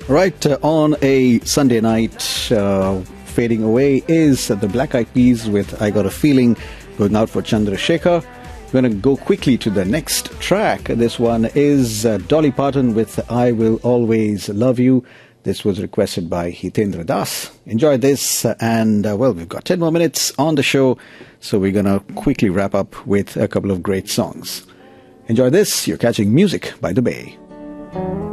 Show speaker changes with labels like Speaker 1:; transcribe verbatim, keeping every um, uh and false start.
Speaker 1: Right, uh, on a Sunday night, uh, fading away is the Black Eyed Peas with I Got a Feeling, going out for Chandrasekhar. We're going to go quickly to the next track. This one is uh, Dolly Parton with I Will Always Love You. This was requested by Hitendra Das. Enjoy this, uh, and uh, well, we've got ten more minutes on the show, so we're going to quickly wrap up with a couple of great songs. Enjoy this. You're catching Music by the Bay.